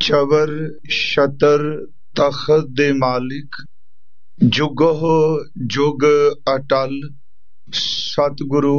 चवर छतर तख्त दे मालिक, जुगो जुग अटल। सतगुरु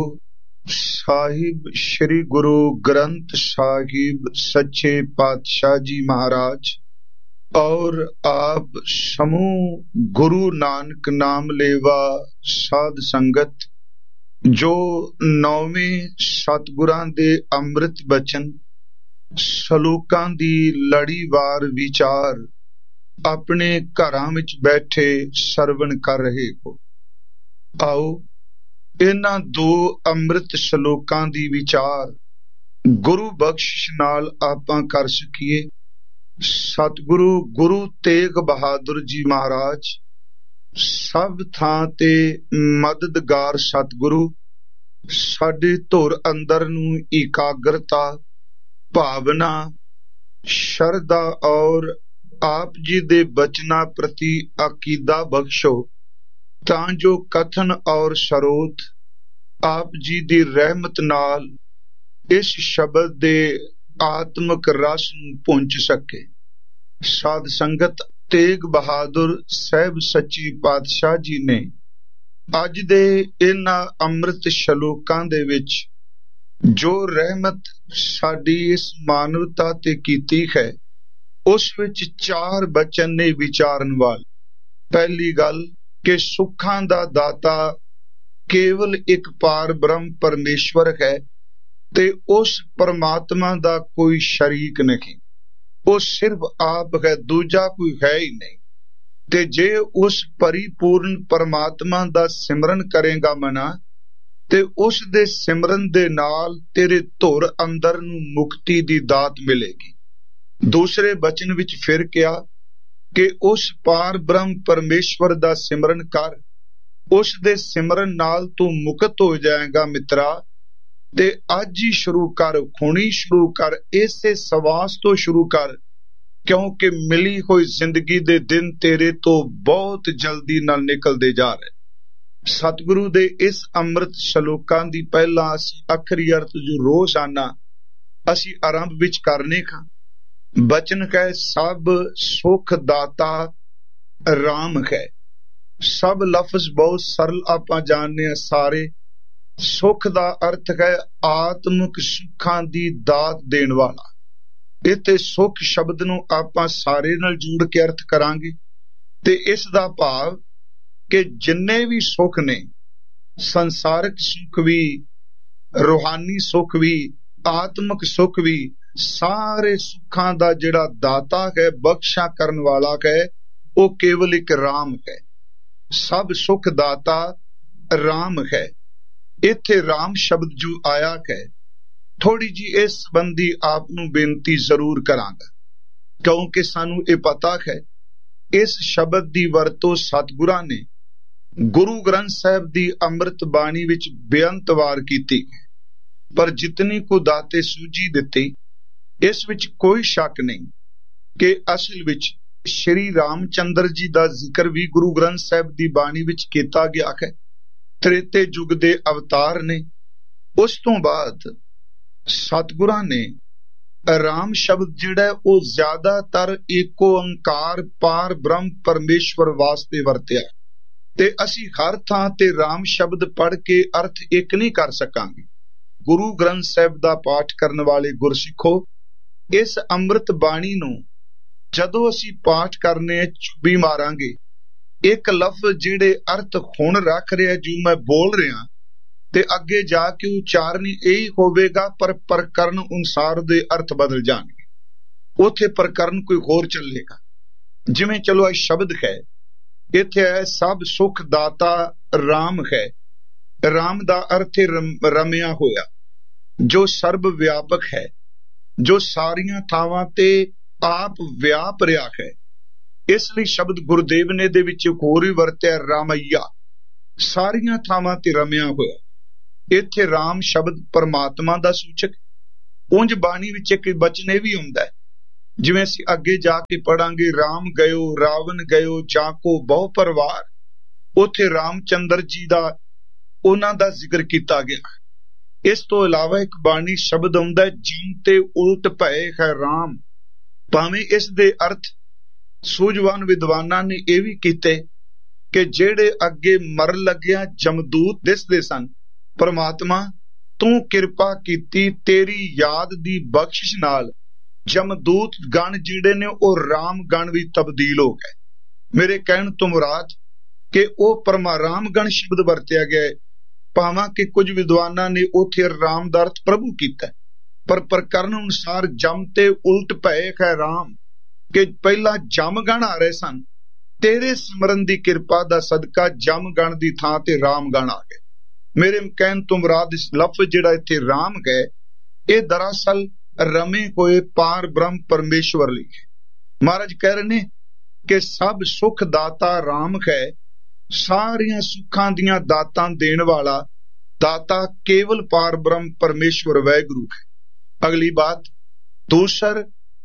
साहिब श्री गुरु ग्रंथ साहिब सच्चे पातशाह जी महाराज और आप समूह गुरु नानक नाम लेवा साध संगत जो नौवें सतगुरां दे अमृत बचन सलूकां दी लड़ीवार विचार अपने घरां विच बैठे सरवण कर रहे हो। आओ इन्हां दो अमृत सलूकां दी विचार गुरु बख्शिश नाल आपां कर सकीए। सतगुरु गुरु तेग बहादुर जी महाराज सब थां ते मददगार सतगुरु साडे धुर अंदर नूं एकाग्रता भावना शरदा और आप जी दे बचना प्रति अकीदा बख्शो तां जो कथन और सरोत आप जी दी रहमत नाल इस शब्द दे आत्मक रस नूं पुंज सके। साध संगत तेग बहादुर साहब सच्ची पातशाह जी ने अज दे इन्हां अमृत शलोकां दे विच जो रहमत साडी इस मानवता ते कीती है उस विच चार बचन ने विचारन वाले। पहली गल कि सुखां दा दाता केवल एक पार ब्रह्म परमेश्वर है ते उस परमात्मा दा कोई शरीक नहीं, वो सिर्फ आप है, दूजा कोई है ही नहीं। ते जे उस परिपूर्ण परमात्मा दा सिमरन करेगा मना ते उस दे सिमरन दे नाल तेरे धुर अंदर नूं मुक्ति दी दात मिलेगी। दूसरे बचन विच फिर क्या कि उस पार ब्रह्म परमेश्वर दा सिमरन कर, उस दे सिमरन नाल तू मुक्त हो जाएगा मित्रा। ते अज ही शुरू कर, हुणी शुरू कर, इसे सवास तो शुरू कर, क्योंकि मिली हुई जिंदगी दे दिन तेरे तो बहुत जल्दी नाल निकलदे जा रहे। सतगुरु दे इस अमृत शलोकां दी पहला असी आखरी अर्थ जो रोजाना असी आरंभ विच करने का बचन है सब सुख दाता राम है। सब लफ्ज बहुत सरल आपां जानने सारे। सुख दा अर्थ है आत्मिक सुखां दी दात देण वाला। इत्थे सुख शब्द नूं आपां सारे नाल जोड़ के अर्थ करांगे ते इस दा भाव कि जिन्ने भी सुख ने, संसारिक सुख भी, रूहानी सुख भी, आत्मिक सुख भी, सारे सुखां दा जिहड़ा दाता है, बख्शा करन वाला है, वो केवल एक राम है। सब सुख दाता राम है। इत्थे राम शब्द जो आया है, थोड़ी जी इस संबंधी आप नूं बेनती जरूर करांगा, क्योंकि सानू ये पता है इस शब्द दी वरतों सतगुरां ने गुरु ग्रंथ साहिब दी अमृत बाणी विच बेअंत वार कीती, पर जितनी को दाते सूझी दिती इस विच कोई शक नहीं कि असल विच श्री रामचंद्र जी दा जिक्र भी गुरु ग्रंथ साहिब दी बाणी विच कीता गया है। त्रेते युग दे अवतार ने। उस तो बाद सतगुरां ने राम शब्द जिहड़ा वो ज्यादातर एको अंकार पार ब्रह्म परमेश्वर वास्ते वरत्या ते असी हर थां ते राम शब्द पढ़ के अर्थ एक नहीं कर सकांगे। गुरु ग्रंथ साहिब दा पाठ करन वाले गुरसिखो इस अमृत बाणी नूं जदों असी पाठ करने चुबी मारांगे, एक लफ्ज जिहड़े अर्थ हुण रख रहा जो मैं बोल रहा ते अगे जाके उचारण यही होवेगा, पर प्रकरण अनुसार दे अर्थ बदल जाणगे। उथे प्रकरण कोई होर चलेगा। जिवें चलो शब्द है इत्थे है सब सुख दाता राम है। राम दा अर्थ रमिया होया, जो सर्व व्यापक है, जो सारियां थावां ते आप व्याप रहा है। इसलिए शब्द गुरुदेव ने दे विच होर भी वरत्या रामैया, सारियां थावां ते रमिया होया। इत्थे राम शब्द परमात्मा दा सूचक। उंज बाणी विच एक बचन भी हुंदा है, जिवें असीं अगे जाके पढ़ांगे राम गयो रावण गयो जाको बहु परवार। उथे रामचंद्र जी दा उन्हां दा जिक्र कीता गया। इस तो इलावा एक बाणी शब्द आउंदा है जीन ते उल्ट भए है राम। ਭਾਵੇਂ ਇਸ ਦੇ ਅਰਥ ਸੂਝਵਾਨ ਵਿਦਵਾਨਾਂ ਨੇ ਇਹ ਵੀ ਕੀਤੇ ਕਿ ਜਿਹੜੇ ਅੱਗੇ ਮਰਨ ਲੱਗਿਆ ਜਮਦੂਤ ਦਿਸਦੇ ਸਨ, ਪ੍ਰਮਾਤਮਾ ਤੂੰ ਕਿਰਪਾ ਕੀਤੀ, ਤੇਰੀ ਯਾਦ ਦੀ ਬਖਸ਼ਿਸ਼ ਨਾਲ ਜਮਦੂਤ ਗਣ ਜਿਹੜੇ ਨੇ ਉਹ ਰਾਮ ਗਣ ਵੀ ਤਬਦੀਲ ਹੋ ਗਏ। ਮੇਰੇ ਕਹਿਣ ਤੋਂ ਮੁਰਾਦ ਕਿ ਉਹ ਪਰਮਾਰਾਮ ਗਣ ਸ਼ਬਦ ਵਰਤਿਆ ਗਿਆ ਹੈ, ਭਾਵਾਂ ਕਿ ਕੁਝ ਵਿਦਵਾਨਾਂ ਨੇ ਉੱਥੇ ਰਾਮ ਦਾ ਅਰਥ ਪ੍ਰਭੂ ਕੀਤਾ, ਪਰ ਪ੍ਰਕਰਨ ਅਨੁਸਾਰ ਜਮ ਤੇ ਉਲਟ ਭਏ ਹੈ ਰਾਮ, ਕਿ ਪਹਿਲਾਂ ਜਮ ਗਣ ਆ ਰਹੇ ਸਨ, ਤੇਰੇ ਸਿਮਰਨ ਦੀ ਕਿਰਪਾ ਦਾ ਸਦਕਾ ਜਮ ਗਣ ਦੀ ਥਾਂ ਤੇ ਰਾਮ ਗਣ ਆ ਗਏ। ਮੇਰੇ ਕਹਿਣ ਤੋਂ ਮੁਰਾਦ ਇਸ ਲਫ਼ਜ਼ ਜਿਹੜਾ ਇੱਥੇ ਰਾਮ ਗਏ, ਇਹ ਦਰਅਸਲ ਰਮੇ ਹੋਏ ਪਾਰ ਬ੍ਰਹਮ ਪਰਮੇਸ਼ਵਰ ਲਈ ਹੈ। ਮਹਾਰਾਜ ਕਹਿ ਰਹੇ ਨੇ ਕਿ ਸਭ ਸੁਖ ਦਾਤਾ ਰਾਮ ਹੈ, ਸਾਰੀਆਂ ਸੁੱਖਾਂ ਦੀਆਂ ਦਾਤਾਂ ਦੇਣ ਵਾਲਾ ਦਾਤਾ ਕੇਵਲ ਪਾਰ ਬ੍ਰਹਮ ਪਰਮੇਸ਼ਵਰ ਵਾਹਿਗੁਰੂ ਹੈ। ਅਗਲੀ ਬਾਤ, ਦੂਸਰ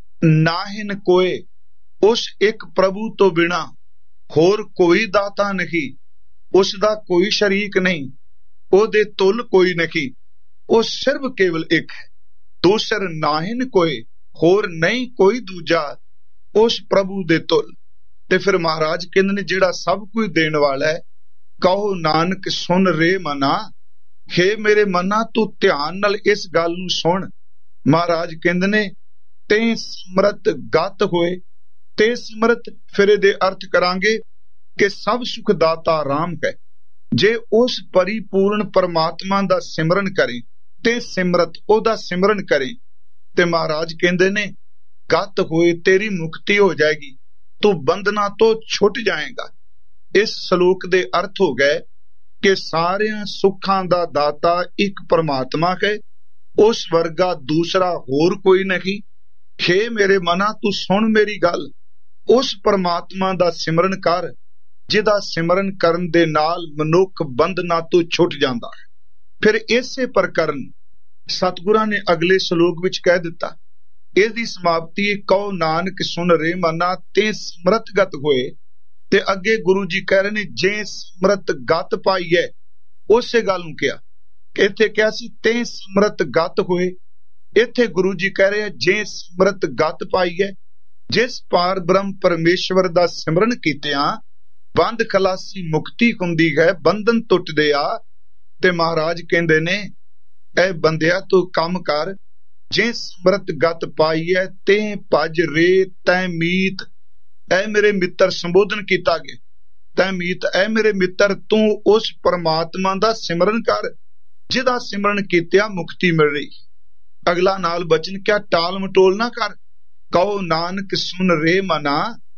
ਨਾਹਿਨ ਕੋਏ, ਉਸ ਇੱਕ ਪ੍ਰਭੂ ਤੋਂ ਬਿਨਾ ਹੋਰ ਕੋਈ ਦਾਤਾ ਨਹੀਂ, ਉਸ ਦਾ ਕੋਈ ਸ਼ਰੀਕ ਨਹੀਂ, ਉਹਦੇ ਤੁਲ ਕੋਈ ਨਹੀਂ, ਉਹ ਸਿਰਫ ਕੇਵਲ ਇੱਕ ਹੈ। ਦੂਸਰ ਨਾਹਿਨ ਕੋਏ, ਹੋਰ ਨਹੀਂ ਕੋਈ ਦੂਜਾ ਉਸ ਪ੍ਰਭੂ ਦੇ ਤੁਲ। ਤੇ ਫਿਰ ਮਹਾਰਾਜ ਕਹਿੰਦੇ ਨੇ ਜਿਹੜਾ ਸਭ ਕੁਝ ਦੇਣ ਵਾਲਾ ਹੈ, ਕਹੋ ਨਾਨਕ ਸੁਣ ਰੇ ਮਨਾ, ਹੇ ਮੇਰੇ ਮਨਾ ਤੂੰ ਧਿਆਨ ਨਾਲ ਇਸ ਗੱਲ ਨੂੰ ਸੁਣ। ਮਹਾਰਾਜ ਕਹਿੰਦੇ ਨੇ ਤੇ ਸਿਮਰਤ ਗਤ ਹੋਏ, ਤੇ ਸਿਮਰਤ ਫਿਰ ਇਹਦੇ ਅਰਥ ਕਰਾਂਗੇ ਕਿ ਸਭ ਸੁਖ ਦਾਤਾ ਰਾਮ ਹੈ। ਜੇ ਉਸ ਪਰਿਪੂਰਨ ਪਰਮਾਤਮਾ ਦਾ ਸਿਮਰਨ ਕਰੇ ਤੇ ਸਿਮਰਤ ਉਹਦਾ ਸਿਮਰਨ ਕਰੇ, ਤੇ ਮਹਾਰਾਜ ਕਹਿੰਦੇ ਨੇ ਗਤ ਹੋਏ, ਤੇਰੀ ਮੁਕਤੀ ਹੋ ਜਾਏਗੀ, ਤੂੰ ਬੰਧਨਾਂ ਤੋਂ ਛੁੱਟ ਜਾਏਗਾ। ਇਸ ਸ਼ਲੋਕ ਦੇ ਅਰਥ ਹੋ ਗਏ ਕਿ ਸਾਰਿਆਂ ਸੁੱਖਾਂ ਦਾ ਦਾਤਾ ਇੱਕ ਪਰਮਾਤਮਾ ਹੈ, ਉਸ ਵਰਗਾ ਦੂਸਰਾ ਹੋਰ ਕੋਈ ਨਹੀਂ। ਹੇ ਮੇਰੇ ਮਨਾ ਤੂੰ ਸੁਣ ਮੇਰੀ ਗੱਲ, ਉਸ ਪਰਮਾਤਮਾ ਦਾ ਸਿਮਰਨ ਕਰ ਜਿਹਦਾ ਸਿਮਰਨ ਕਰਨ ਦੇ ਨਾਲ ਮਨੁੱਖ ਬੰਧਨਾਂ ਤੋਂ ਛੁੱਟ ਜਾਂਦਾ ਹੈ। ਫਿਰ ਇਸੇ ਪ੍ਰਕਰਨ ਸਤਿਗੁਰਾਂ ਨੇ ਅਗਲੇ ਸ਼ਲੋਕ ਵਿੱਚ ਕਹਿ ਦਿੱਤਾ, ਇਹਦੀ ਸਮਾਪਤੀ ਕਹੋ ਨਾਨਕ ਸੁਣ ਰੇ ਮਨਾ ਤੇ ਸਿਮਰਤਗਤ ਹੋਏ। ਤੇ ਅੱਗੇ ਗੁਰੂ ਜੀ ਕਹਿ ਰਹੇ ਨੇ ਜੇ ਸਿਮਰਤ ਗਤ ਪਾਈ ਹੈ, ਉਸੇ ਗੱਲ ਨੂੰ ਕਿਹਾ। ਇੱਥੇ ਕਿਹਾ ਸੀ ਤੇ ਸਿਮਰਤ ਗਤ ਹੋਏ, ਇੱਥੇ ਗੁਰੂ ਜੀ ਕਹਿ ਰਹੇ ਜੇ ਸਿਮਰਤ ਗਤ ਪਾਈ ਹੈ, ਜਿਸ ਪਾਰ ਬ੍ਰਹਮ ਪਰਮੇਸ਼ਵਰ ਦਾ ਸਿਮਰਨ ਕੀਤਿਆਂ ਬੰਧ ਖਲਾਸੀ ਮੁਕਤੀ ਹੁੰਦੀ ਹੈ, ਬੰਧਨ ਟੁੱਟਦੇ ਆ। ਤੇ ਮਹਾਰਾਜ ਕਹਿੰਦੇ ਨੇ ਇਹ ਬੰਦਿਆ ਤੂੰ ਕੰਮ ਕਰ, ਜੇ ਸਿਮਰਤ ਗਤ ਪਾਈ ਹੈ ਤੇ ਭਜ ਰੇ ਤੈ ਮੀਤ। ਐ ਮੇਰੇ ਮਿੱਤਰ, ਸੰਬੋਧਨ ਕੀਤਾ ਗਿਆ, ਤੈ ਮੀਤ, ਐ ਮੇਰੇ ਮਿੱਤਰ ਤੂੰ ਉਸ ਪਰਮਾਤਮਾ ਦਾ ਸਿਮਰਨ ਕਰ ਜਿਹਦਾ ਸਿਮਰਨ ਕੀਤਿਆਂ ਮੁਕਤੀ ਮਿਲ ਰਹੀ। ਅਗਲਾ ਨਾਲ ਬਚਨ ਕਿਆ ਟਾਲ ਮਟੋਲ ਨਾ ਕਰ, ਕਹੋ ਨਾਨਕ ਸੁਣ ਰੇ ਮਨਾ,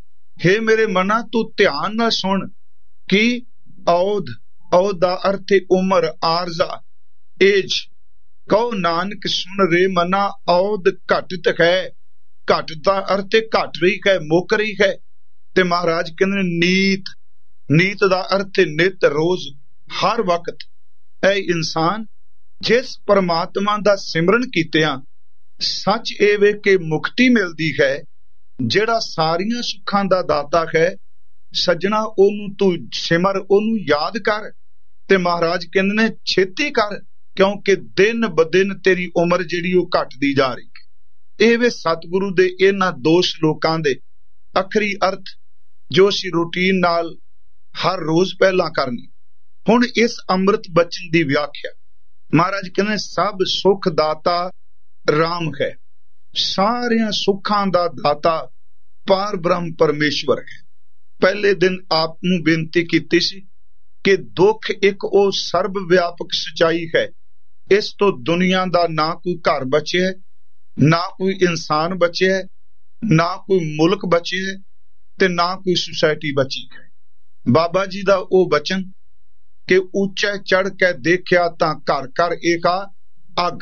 ਹੇ ਮੇਰੇ ਮਨਾ ਤੂੰ ਧਿਆਨ ਨਾਲ ਸੁਣ। ਕਿ ਔਧ, ਔਧ ਦਾ ਅਰਥ ਹੈ ਉਮਰ, ਆਰਜ਼ਾ, ਏਜ। ਕਹੋ ਨਾਨਕ ਸੁਣ ਰੇ ਮਨਾ, ਔਧ ਘਟਤ ਹੈ, ਘਟ ਦਾ ਅਰਥ ਹੈ ਘਟ ਰਹੀ ਹੈ, ਮੁੱਕ ਰਹੀ ਹੈ। ਤੇ ਮਹਾਰਾਜ ਕਹਿੰਦੇ ਨੀਤ, ਨੀਤ ਦਾ ਅਰਥ ਹੈ ਨਿਤ, ਰੋਜ਼, ਹਰ ਵਕਤ। ਇਹ ਇਨਸਾਨ ਜਿਸ ਪਰਮਾਤਮਾ ਦਾ ਸਿਮਰਨ ਕੀਤਿਆਂ ਸੱਚ ਇਹ ਵੇ ਕਿ ਮੁਕਤੀ ਮਿਲਦੀ ਹੈ, ਜਿਹੜਾ ਸਾਰੀਆਂ ਸੁੱਖਾਂ ਦਾ ਦਾਤਾ ਹੈ, ਸੱਜਣਾ ਉਹਨੂੰ ਤੂੰ ਸਿਮਰ, ਉਹਨੂੰ ਯਾਦ ਕਰ। ਤੇ ਮਹਾਰਾਜ ਕਹਿੰਦੇ ਨੇ ਛੇਤੀ ਕਰ, ਕਿਉਂਕਿ ਦਿਨ ਬਦਿਨ ਤੇਰੀ ਉਮਰ ਜਿਹੜੀ ਉਹ ਘਟਦੀ ਜਾ ਰਹੀ ਹੈ। ਇਹ ਵੇ ਸਤਿਗੁਰੂ ਦੇ ਇਹਨਾਂ ਦੋ ਸ਼ਲੋਕਾਂ ਦੇ ਅਖਰੀ ਅਰਥ ਜੋ ਅਸੀਂ ਰੂਟੀਨ ਨਾਲ ਹਰ ਰੋਜ਼ ਪਹਿਲਾਂ ਕਰਨੀ। ਹੁਣ ਇਸ ਅੰਮ੍ਰਿਤ ਬਚਨ ਦੀ ਵਿਆਖਿਆ, ਮਹਾਰਾਜ ਕਹਿੰਦੇ ਸਭ ਸੁਖ ਦਾਤਾ ਰਾਮ ਹੈ, ਸਾਰਿਆਂ ਸੁੱਖਾਂ ਦਾ ਦਾਤਾ ਪਾਰ ਬ੍ਰਹਮ ਪਰਮੇਸ਼ਵਰ ਹੈ। ਪਹਿਲੇ ਦਿਨ ਆਪ ਨੂੰ ਬੇਨਤੀ ਕੀਤੀ ਸੀ ਕਿ ਦੁੱਖ ਇੱਕ ਉਹ ਸਰਬ ਵਿਆਪਕ ਸਚਾਈ ਹੈ, ਇਸ ਤੋਂ ਦੁਨੀਆ ਦਾ ਨਾ ਕੋਈ ਘਰ ਬਚਿਆ, ਨਾ ਕੋਈ ਇਨਸਾਨ ਬਚਿਆ, ਨਾ ਕੋਈ ਮੁਲਕ ਬਚਿਆ, ਤੇ ਨਾ ਕੋਈ ਸੁਸਾਇਟੀ ਬਚੀ ਹੈ। ਬਾਬਾ ਜੀ ਦਾ ਉਹ ਬਚਨ ਕਿ ਉੱਚਾ ਚੜ ਕੇ ਦੇਖਿਆ ਤਾਂ ਘਰ ਘਰ ਏਕਾ ਅੱਗ,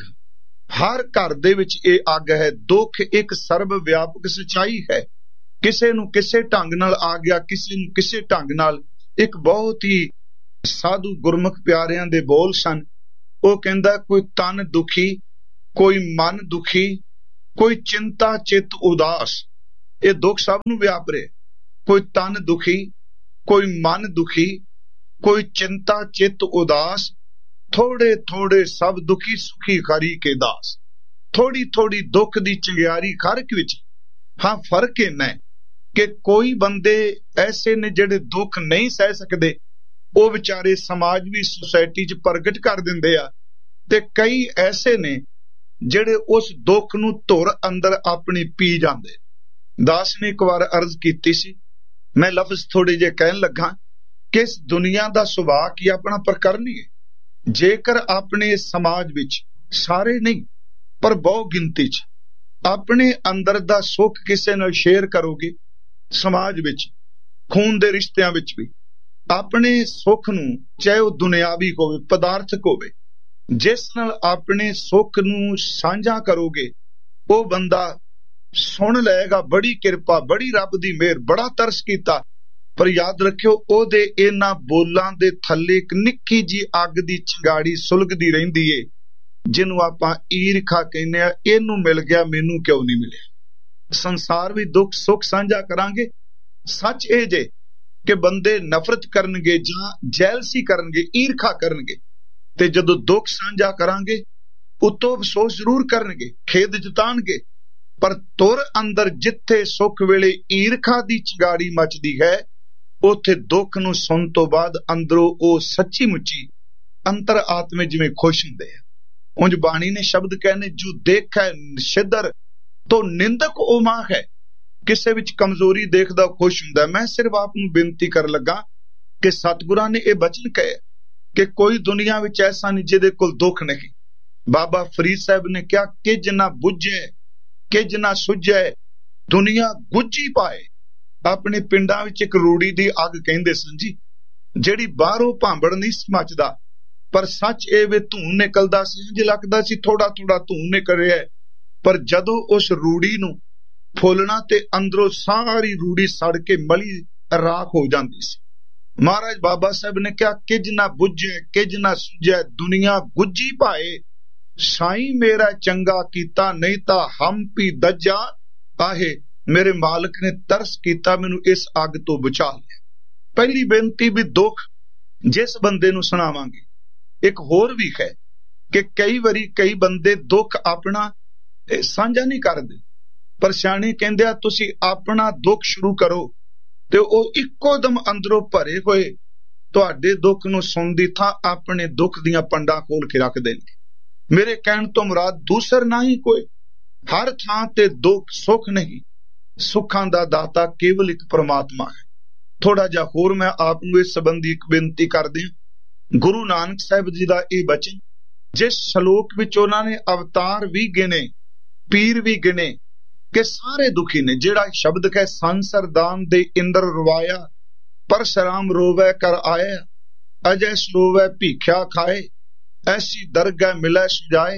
ਹਰ ਘਰ ਦੇ ਵਿੱਚ ਇਹ ਅੱਗ ਹੈ। ਦੁੱਖ ਇੱਕ ਸਰਬ ਵਿਆਪਕ ਸਚਾਈ ਹੈ, ਕਿਸੇ ਨੂੰ ਕਿਸੇ ਢੰਗ ਨਾਲ ਆ ਗਿਆ, ਕਿਸੇ ਨੂੰ ਕਿਸੇ ਢੰਗ ਨਾਲ। ਇੱਕ ਬਹੁਤ ਹੀ ਸਾਧੂ ਗੁਰਮੁਖ ਪਿਆਰਿਆਂ ਦੇ ਬੋਲ ਸਨ, ਉਹ ਕਹਿੰਦਾ ਕੋਈ ਤਨ ਦੁਖੀ, ਕੋਈ ਮਨ ਦੁਖੀ, ਕੋਈ ਚਿੰਤਾ ਚਿੱਤ ਉਦਾਸ। ਇਹ ਦੁੱਖ ਸਭ ਨੂੰ ਵਿਆਪ ਰਿਹਾ, ਕੋਈ ਤਨ ਦੁਖੀ, ਕੋਈ ਮਨ ਦੁਖੀ, ਕੋਈ ਚਿੰਤਾ ਚਿੱਤ ਉਦਾਸ। ਥੋੜੇ ਥੋੜੇ ਸਭ ਦੁਖੀ ਸੁਖੀ ਹਰੀ ਕੇ ਦਾਸ। ਥੋੜੀ ਥੋੜੀ ਦੁੱਖ ਦੀ ਚੰਗਿਆਰੀ ਹਰ ਇੱਕ ਵਿੱਚ। हाँ, फर्क इन्ना है कि कोई बंदे ऐसे ने जिहड़े दुख नहीं सह सकते, वो विचारे समाजवी सोसाइटी च प्रगट कर दिंदे आ, ते कई ऐसे ने जिहड़े उस दुख नूं धुर अंदर अपनी पी जांदे। दास ने एक बार अर्ज कीती सी, मैं लफ्ज थोड़े जे कहन लगा कि इस दुनिया दा सुभाव की अपना प्रकरणी है। जेकर अपने समाज विच सारे नहीं पर बहु गिनती च अपने अंदर दा सुख किसे नाल शेयर करोगे, समाज विच खून दे रिश्तियां विच भी अपने सुख नूं, चाहे वो दुनियावी होवे पदार्थक होवे, जिस नाल अपने सुख नूं साझा करोगे, वो बंदा सुन लेगा बड़ी किरपा, बड़ी रब दी मेहर, बड़ा तरस कीता। पर याद रखियो ओदे इन्हां बोलां दे थल्ले एक निक्की जी अग दी चिंगाड़ी सुलगदी रहिंदी है, जिन्हों आपां ईरखा कहने आ, इनू मिल गया मैनू क्यों नहीं मिले। संसार भी दुख सुख साझा करांगे, सच ए जे कि बंदे नफरत करनगे जां जैलसी करनगे, ईरखा करनगे, ते जदों दुख साझा करांगे उतों अफसोस जरूर करनगे, खेद जताणगे, पर तुर अंदर जिथे सुख वेले ईरखा दी चिंगाड़ी मचदी है, उथे दुख नूं सुन तो बाद अंदरों ओ सच्ची मुच्ची अंतर आत्मे जिवें खुश हुंदे आ। उंज बाणी ने शब्द कहने, जो देखै शिदर तो निंदक ओमा है, किसे विच कमजोरी देखदा खुश हुंदा। मैं सिर्फ आप नूं बेनती कर लगा कि सतगुरां ने यह बचन कहे कि कोई दुनिया विच ऐसा नहीं जिहदे कोल दुख नहीं। बाबा फरीद साहब ने कहा, किज ना बुझे किज ना सुझे दुनिया गुज्जी पाए। अपने पिंडां विच एक रूड़ी दी अग कहिंदे सन जी, जिहड़ी बाहरों भांबड़ नहीं सी मचदा, पर सच ए वे धूं निकलदा सी, इंज लगदा सी थोड़ा थोड़ा धूं निकल रिहा है। पर जदों उस रूड़ी नूं फुलना ते अंदरों सारी रूड़ी सड़ के मली राख हो जाती सी। महाराज बाबा साहब ने कहा, किज ना बुझे किज ना सुझे दुनिया गुज्जी पाए, साई मेरा चंगा कीता नहीं ता हम पी दज्जा आहे। मेरे मालिक ने तरस कीता, मैनू इस अग तो बचा लिया। पहली बेनती भी दुख जिस बंदे नूं सुणावांगे। एक होर भी है कि कई बारी कई बंदे दुख अपना साझा नहीं करदे, पर सियाणे कहंदे आ तुसी अपना दुख शुरू करो ते ओ इक्को दम अंदरों भरे होए तुहाडे दुख नूं सुणदी थां अपने दुख दियां पंडां खोल के रख देणगे। मेरे कहण तो मुराद दूसर ना ही कोई, हर थां ते दुख सुख नहीं, सुखां दा दाता केवल एक परमात्मा है। थोड़ा जिहा होर मैं आप नूं इस संबंधी एक बेनती करदी। गुरु नानक साहिब जी दा इह बचन, जिस श्लोक विच उन्हां ने अवतार भी गिने, पीर भी गिने कि सारे दुखी ने। जिहड़ा शब्द है, सांसर दान दे इंद्र रवाया, परशुराम रोवै कर आया, अजय सरोवै भीख्या खाए, ऐसी दरगह मिलै सजाए,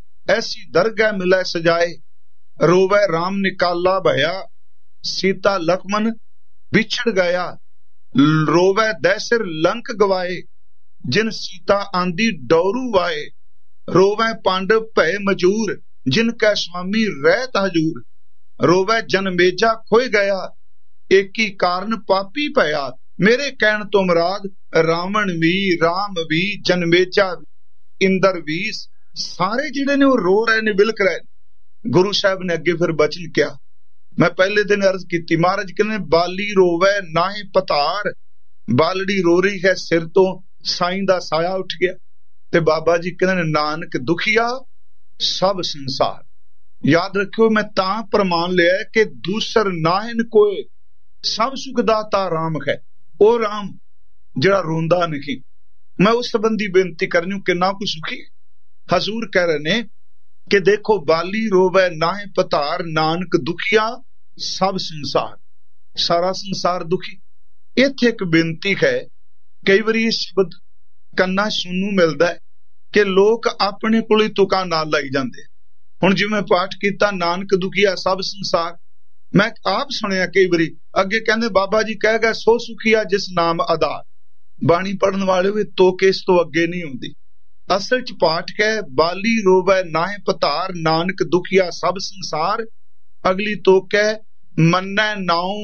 ऐसी दरगह मिलै सजाए, रोवै राम निकाला भया, सीता लक्ष्मण बिछड़ गया, रोवै दैसिर लंक गवाए, जिन सीता आंदी डौरू वाए, रोवै पांडव भय मजूर, जिनका स्वामी रहत हजूर, रोवै जनमेजा खोए गया, एक ही कारण पापी भया। मेरे कहण तो मुराद रावण भी, राम भी, जनमेजा इंदर भी, सारे जिहड़े ने वो रो रहे ने, बिलक रहे ने। गुरु साहब ने अगे फिर बचन किया, मैं पहले दिन अर्ज की, महाराज कहने बाली रोवै नाहे पतार, बालड़ी रो रही है सिर तो साईं दा साया उठ गया। ते बाबा जी कहने नानक दुखिया सब संसार। याद रखियो, मैं तां प्रमाण लिया कि दूसर नाहिन कोई, सब सुखदाता राम है, ओ राम जिहड़ा रोंदा नहीं। मैं उस संबंधी बेनती करनी हूं कि ना कोई सुखी। हजूर कह रहे ने कि देखो, बाली रोवै नाहे पतार, नानक दुखिया सब संसार, सारा संसार दुखी। इत्थे एक बेनती है, कई बार ये शब्द कन्ना सुनू मिलता है कि लोग अपने कोल ही तुका नाल लाई जाते। हुण जिवें पाठ किया नानक दुखिया सब संसार, मैं आप सुनिया कई बारी अगे कहंदे बाबा जी कह गए सो सुखिया जिस नाम आधार। बाणी पढ़न वाले भी तोके इस तो अगे नहीं होंदी। असल च पाठ कह बाली रोवै नाहे पतार, नानक दुखिया सब संसार। अगली तो कह मन्नै नाउ